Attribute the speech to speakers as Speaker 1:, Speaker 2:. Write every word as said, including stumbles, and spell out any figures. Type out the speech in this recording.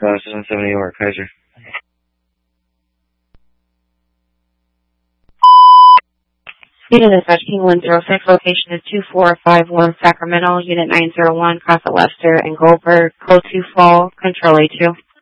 Speaker 1: Uh, seven seventy or Kaiser.
Speaker 2: Unit Dispatch King one zero six, location is two four five one Sacramento, Unit nine zero one, Casa Lester and Goldberg, code two fall, control A two.